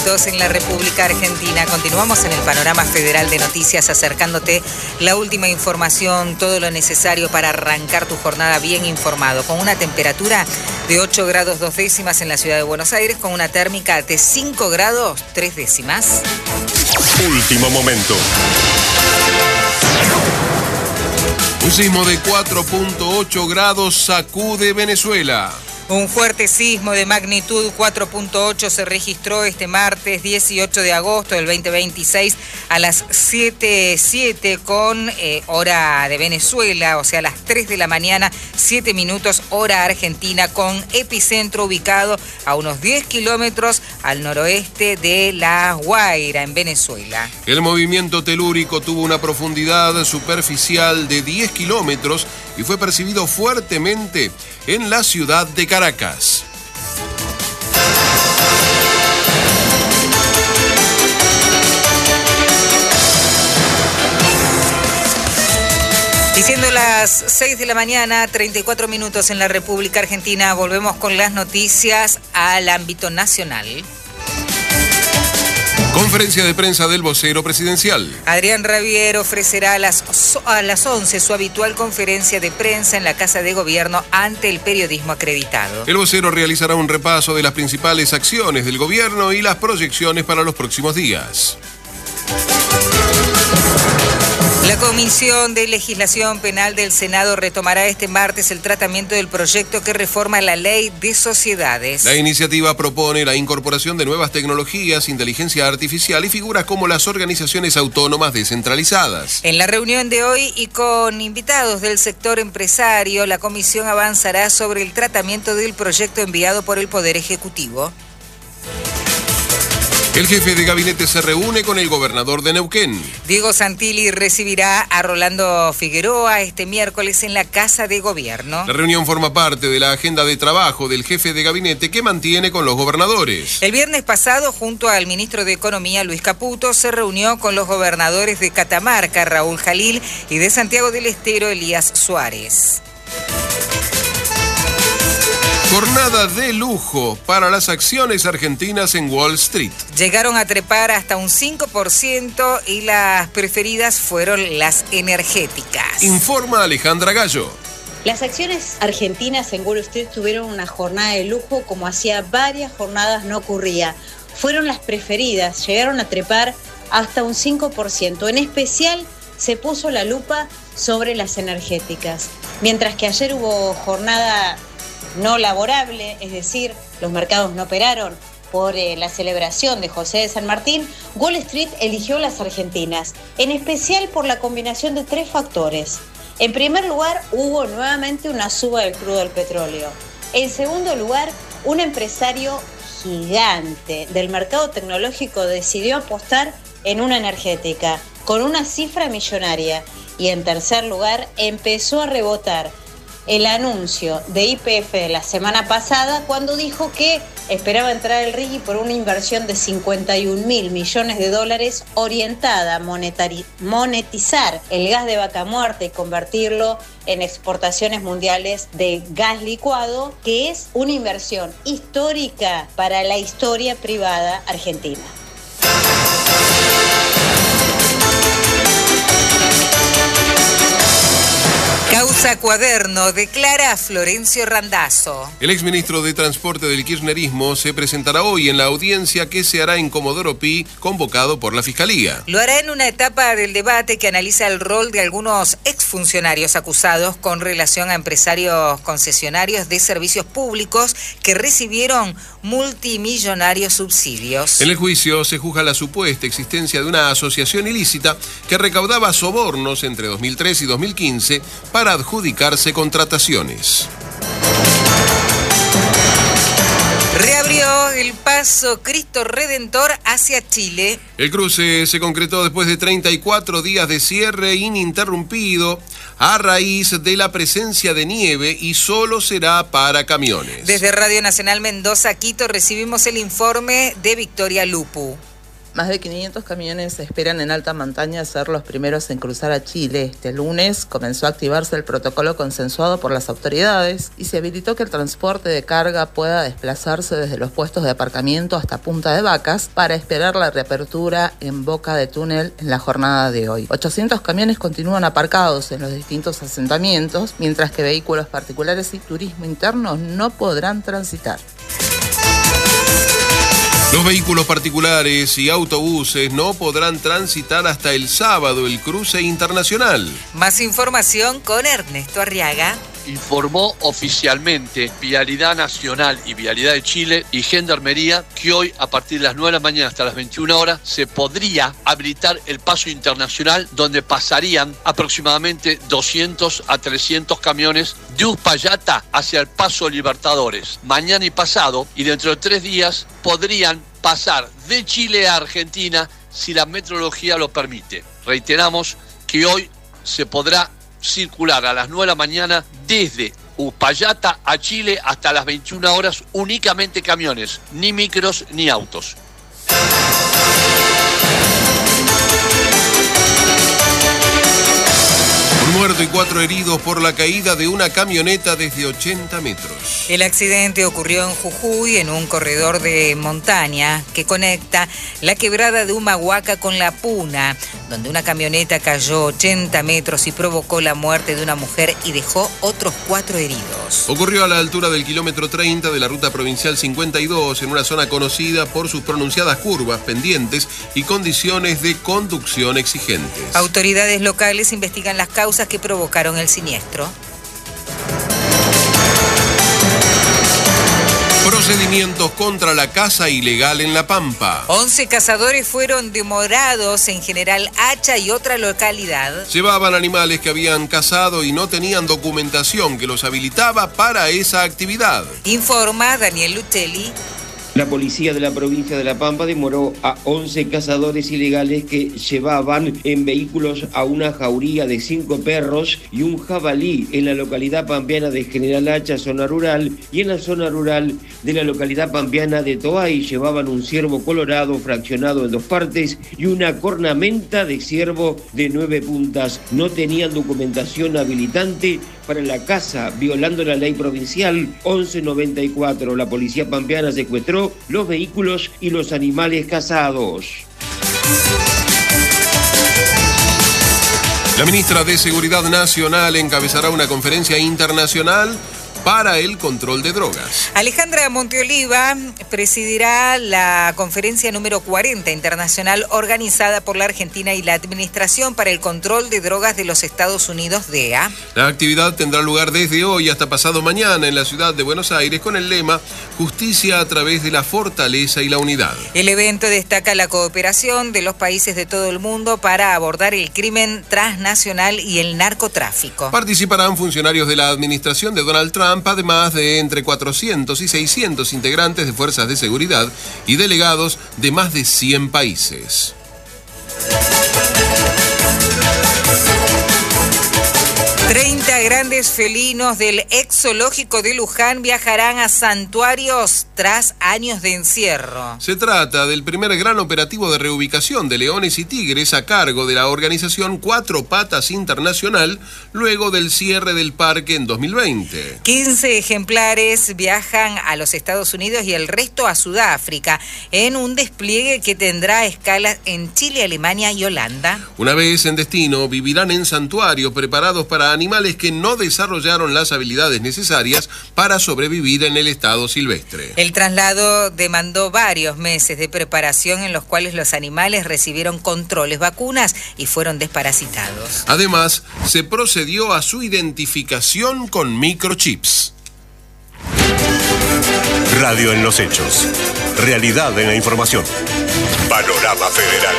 momentos en la República Argentina. Continuamos en el panorama federal de noticias, acercándote la última información, todo lo necesario para arrancar tu jornada bien informado, con una temperatura de 8 grados 2 décimas en la ciudad de Buenos Aires, con una térmica de 5 grados 3 décimas. Último momento. Un sismo de 4.8 grados sacude Venezuela. Un fuerte sismo de magnitud 4.8 se registró este martes 18 de agosto del 2026 a las 7:07 con hora de Venezuela, o sea, a las 3 de la mañana, 7 minutos hora argentina, con epicentro ubicado a unos 10 kilómetros al noroeste de La Guaira, en Venezuela. El movimiento telúrico tuvo una profundidad superficial de 10 kilómetros y fue percibido fuertemente en la ciudad de Caracas. Y siendo las 6 de la mañana, 34 minutos en la República Argentina, volvemos con las noticias al ámbito nacional. Conferencia de prensa del vocero presidencial. Adrián Rabier ofrecerá a las 11 su habitual conferencia de prensa en la Casa de Gobierno ante el periodismo acreditado. El vocero realizará un repaso de las principales acciones del gobierno y las proyecciones para los próximos días. La Comisión de Legislación Penal del Senado retomará este martes el tratamiento del proyecto que reforma la Ley de Sociedades. La iniciativa propone la incorporación de nuevas tecnologías, inteligencia artificial y figuras como las organizaciones autónomas descentralizadas. En la reunión de hoy y con invitados del sector empresario, la comisión avanzará sobre el tratamiento del proyecto enviado por el Poder Ejecutivo. El jefe de gabinete se reúne con el gobernador de Neuquén. Diego Santilli recibirá a Rolando Figueroa este miércoles en la Casa de Gobierno. La reunión forma parte de la agenda de trabajo del jefe de gabinete que mantiene con los gobernadores. El viernes pasado, junto al ministro de Economía, Luis Caputo, se reunió con los gobernadores de Catamarca, Raúl Jalil, y de Santiago del Estero, Elías Suárez. Jornada de lujo para las acciones argentinas en Wall Street. Llegaron a trepar hasta un 5% y las preferidas fueron las energéticas. Informa Alejandra Gallo. Las acciones argentinas en Wall Street tuvieron una jornada de lujo como hacía varias jornadas no ocurría. Fueron las preferidas, llegaron a trepar hasta un 5%. En especial se puso la lupa sobre las energéticas. Mientras que ayer hubo jornada no laborable, es decir, los mercados no operaron por la celebración de José de San Martín, Wall Street eligió las argentinas, en especial por la combinación de 3 factores. En primer lugar, hubo nuevamente una suba del crudo del petróleo. En segundo lugar, un empresario gigante del mercado tecnológico decidió apostar en una energética, con una cifra millonaria. Y en tercer lugar, empezó a rebotar el anuncio de YPF de la semana pasada, cuando dijo que esperaba entrar al RIGI por una inversión de 51.000 millones de dólares orientada a monetizar el gas de vaca muerta y convertirlo en exportaciones mundiales de gas licuado, que es una inversión histórica para la historia privada argentina. Causa Cuaderno, declara a Florencio Randazzo. El exministro de Transporte del kirchnerismo se presentará hoy en la audiencia que se hará en Comodoro Pi, convocado por la Fiscalía. Lo hará en una etapa del debate que analiza el rol de algunos exfuncionarios acusados con relación a empresarios concesionarios de servicios públicos que recibieron multimillonarios subsidios. En el juicio se juzga la supuesta existencia de una asociación ilícita que recaudaba sobornos entre 2003 y 2015 para adjudicarse contrataciones. Reabrió el paso Cristo Redentor hacia Chile. El cruce se concretó después de 34 días de cierre ininterrumpido a raíz de la presencia de nieve y solo será para camiones. Desde Radio Nacional Mendoza, Quito, recibimos el informe de Victoria Lupu. Más de 500 camiones esperan en alta montaña ser los primeros en cruzar a Chile. Este lunes comenzó a activarse el protocolo consensuado por las autoridades y se habilitó que el transporte de carga pueda desplazarse desde los puestos de aparcamiento hasta Punta de Vacas para esperar la reapertura en Boca de Túnel en la jornada de hoy. 800 camiones continúan aparcados en los distintos asentamientos, mientras que vehículos particulares y turismo interno no podrán transitar. Los vehículos particulares y autobuses no podrán transitar hasta el sábado el cruce internacional. Más información con Ernesto Arriaga. Informó oficialmente Vialidad Nacional y Vialidad de Chile y Gendarmería que hoy a partir de las 9 de la mañana hasta las 21 horas se podría habilitar el paso internacional donde pasarían aproximadamente 200 a 300 camiones de Uspallata hacia el Paso Libertadores. Mañana y pasado y dentro de 3 días podrían pasar de Chile a Argentina si la meteorología lo permite. Reiteramos que hoy se podrá circular a las 9 de la mañana desde Uspallata a Chile hasta las 21 horas únicamente camiones, ni micros ni autos. Un muerto y 4 heridos por la caída de una camioneta desde 80 metros. El accidente ocurrió en Jujuy, en un corredor de montaña que conecta la quebrada de Humahuaca con La Puna, donde una camioneta cayó 80 metros y provocó la muerte de una mujer y dejó otros 4 heridos. Ocurrió a la altura del kilómetro 30 de la ruta provincial 52, en una zona conocida por sus pronunciadas curvas, pendientes y condiciones de conducción exigentes. Autoridades locales investigan las causas que provocaron el siniestro. Procedimientos contra la caza ilegal en La Pampa. 11 cazadores fueron demorados en General Hacha y otra localidad. Llevaban animales que habían cazado y no tenían documentación que los habilitaba para esa actividad. Informa Daniel Lucelli. La policía de la provincia de La Pampa demoró a 11 cazadores ilegales que llevaban en vehículos a una jauría de 5 perros y un jabalí en la localidad pampeana de General Hacha, zona rural, y en la zona rural de la localidad pampeana de Toay llevaban un ciervo colorado fraccionado en 2 partes y una cornamenta de ciervo de 9 puntas. No tenían documentación habilitante para la caza, violando la ley provincial 1194. La policía pampeana secuestró los vehículos y los animales cazados. La ministra de Seguridad Nacional encabezará una conferencia internacional para el control de drogas. Alejandra Monteoliva presidirá la conferencia número 40 internacional organizada por la Argentina y la Administración para el Control de Drogas de los Estados Unidos, DEA. La actividad tendrá lugar desde hoy hasta pasado mañana en la ciudad de Buenos Aires con el lema Justicia a través de la fortaleza y la unidad. El evento destaca la cooperación de los países de todo el mundo para abordar el crimen transnacional y el narcotráfico. Participarán funcionarios de la administración de Donald Trump, además de entre 400 y 600 integrantes de fuerzas de seguridad y delegados de más de 100 países. Grandes felinos del ex zoológico de Luján viajarán a santuarios tras años de encierro. Se trata del primer gran operativo de reubicación de leones y tigres a cargo de la organización Cuatro Patas Internacional luego del cierre del parque en 2020. 15 ejemplares viajan a los Estados Unidos y el resto a Sudáfrica en un despliegue que tendrá escalas en Chile, Alemania y Holanda. Una vez en destino, vivirán en santuarios preparados para animales que no desarrollaron las habilidades necesarias para sobrevivir en el estado silvestre. El traslado demandó varios meses de preparación en los cuales los animales recibieron controles, vacunas y fueron desparasitados. Además, se procedió a su identificación con microchips. Radio en los hechos. Realidad en la información. Panorama Federal.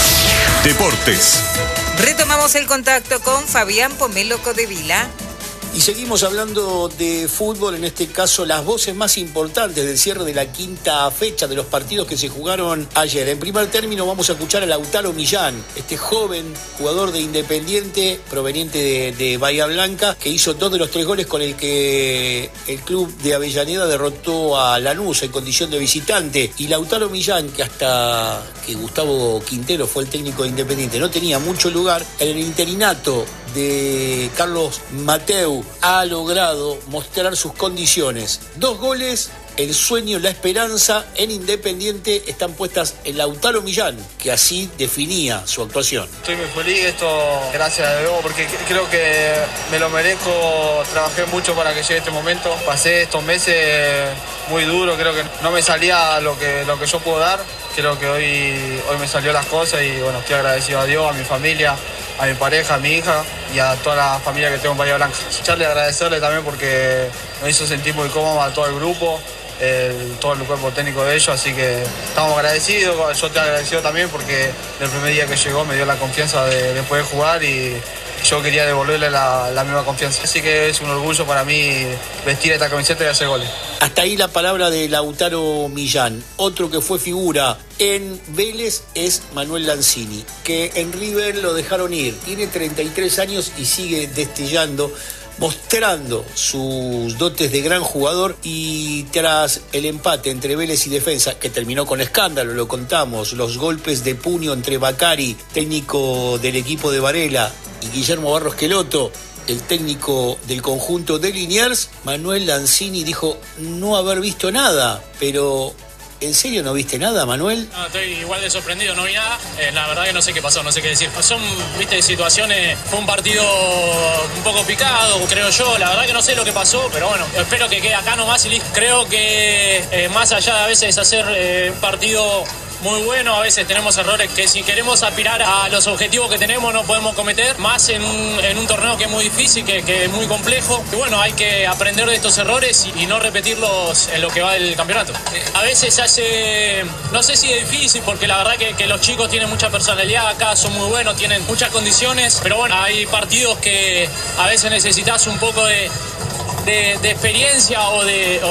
Deportes. Retomamos el contacto con Fabián Pomelo Codevila. Y seguimos hablando de fútbol, en este caso las voces más importantes del cierre de la quinta fecha de los partidos que se jugaron ayer. En primer término vamos a escuchar a Lautaro Millán, este joven jugador de Independiente proveniente de Bahía Blanca, que hizo 2 de los 3 goles con el que el club de Avellaneda derrotó a Lanús en condición de visitante. Y Lautaro Millán, que hasta que Gustavo Quintero fue el técnico de Independiente no tenía mucho lugar, en el interinato de Carlos Mateu ha logrado mostrar sus condiciones. 2 goles, el sueño, la esperanza en Independiente están puestas en Lautaro Millán, que así definía su actuación. Estoy muy feliz, esto gracias a Dios, porque creo que me lo merezco. Trabajé mucho para que llegue este momento. Pasé estos meses muy duros, creo que no me salía lo que yo puedo dar. Creo que hoy me salió las cosas y bueno, estoy agradecido a Dios, a mi familia, a mi pareja, a mi hija y a toda la familia que tengo en Bahía Blanca. Agradecerle también porque me hizo sentir muy cómodo a todo el grupo, todo el cuerpo técnico de ellos, así que estamos agradecidos. Yo estoy agradecido también porque el primer día que llegó me dio la confianza de poder jugar y yo quería devolverle la misma confianza. Así que es un orgullo para mí vestir esta camiseta y hacer goles. Hasta ahí la palabra de Lautaro Millán. Otro que fue figura en Vélez es Manuel Lanzini, que en River lo dejaron ir. Tiene 33 años y sigue destellando, mostrando sus dotes de gran jugador. Y tras el empate entre Vélez y Defensa, que terminó con escándalo, lo contamos, los golpes de puño entre Bacari, técnico del equipo de Varela, y Guillermo Barros Queloto, el técnico del conjunto de Liniers, Manuel Lanzini dijo no haber visto nada. Pero ¿en serio no viste nada, Manuel? No, estoy igual de sorprendido, no vi nada. La verdad que no sé qué pasó, no sé qué decir. Son, situaciones, fue un partido un poco picado, creo yo. La verdad que no sé lo que pasó, pero bueno, espero que quede acá nomás y listo. Creo que más allá de a veces hacer un partido muy bueno, a veces tenemos errores que si queremos aspirar a los objetivos que tenemos no podemos cometer, más en un torneo que es muy difícil, que es muy complejo. Y bueno, hay que aprender de estos errores y no repetirlos en lo que va del campeonato. A veces se hace, no sé si es difícil, porque la verdad que los chicos tienen mucha personalidad acá, son muy buenos, tienen muchas condiciones, pero bueno, hay partidos que a veces necesitas un poco de experiencia o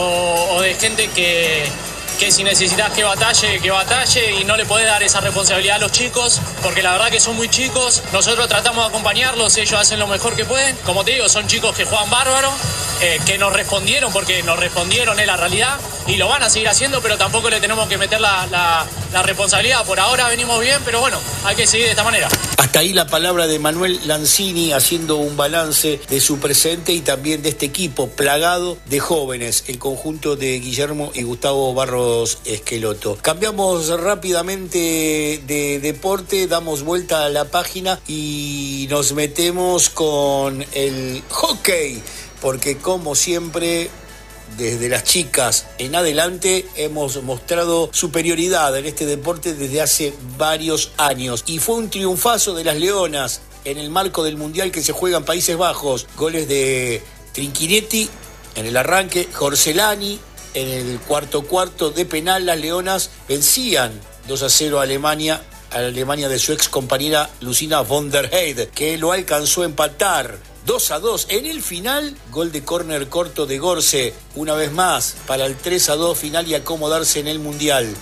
de gente que si necesitas que batalle y no le podés dar esa responsabilidad a los chicos, porque la verdad que son muy chicos. Nosotros tratamos de acompañarlos, ellos hacen lo mejor que pueden. Como te digo, son chicos que juegan bárbaro, que nos respondieron, porque nos respondieron es la realidad y lo van a seguir haciendo, pero tampoco le tenemos que meter la responsabilidad. Por ahora venimos bien, pero bueno, hay que seguir de esta manera. Hasta ahí la palabra de Manuel Lanzini haciendo un balance de su presente y también de este equipo plagado de jóvenes, el conjunto de Guillermo y Gustavo Barros Queloto. Cambiamos rápidamente de deporte, damos vuelta a la página y nos metemos con el hockey, porque como siempre, desde las chicas en adelante hemos mostrado superioridad en este deporte desde hace varios años y fue un triunfazo de las Leonas en el marco del Mundial que se juega en Países Bajos. Goles de Trinchinetti en el arranque, Jorcelani en el cuarto de penal. Las Leonas vencían 2-0 a Alemania de su ex compañera Lucina von der Heide, que lo alcanzó a empatar 2-2. En el final, gol de córner corto de Gorce, una vez más, para el 3-2 final y acomodarse en el Mundial.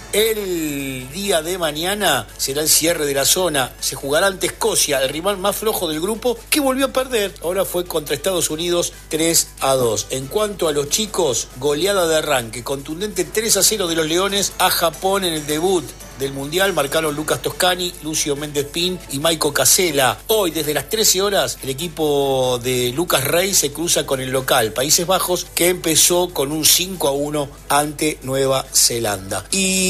El día de mañana será el cierre de la zona. Se jugará ante Escocia, el rival más flojo del grupo, que volvió a perder. Ahora fue contra Estados Unidos 3-2. En cuanto a los chicos, goleada de arranque, contundente 3-0 de los Leones a Japón en el debut del Mundial. Marcaron Lucas Toscani, Lucio Méndez Pin y Maico Casella. Hoy, desde las 13 horas, el equipo de Lucas Rey se cruza con el local, Países Bajos, que empezó con un 5-1 ante Nueva Zelanda.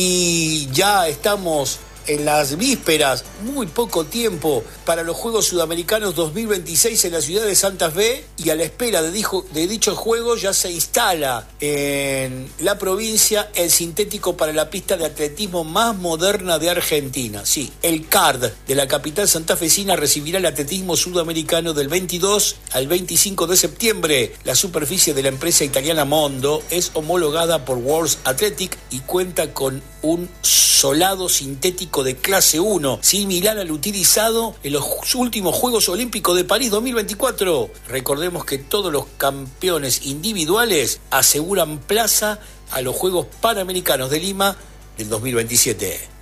Y ya estamos en las vísperas, muy poco tiempo para los Juegos Sudamericanos 2026 en la ciudad de Santa Fe, y a la espera de dichos Juegos ya se instala en la provincia el sintético para la pista de atletismo más moderna de Argentina. Sí, el CARD de la capital santafesina recibirá el atletismo sudamericano del 22 al 25 de septiembre. La superficie de la empresa italiana Mondo es homologada por World Athletic y cuenta con un solado sintético olímpico de clase 1, similar al utilizado en los últimos Juegos Olímpicos de París 2024. Recordemos que todos los campeones individuales aseguran plaza a los Juegos Panamericanos de Lima del 2027.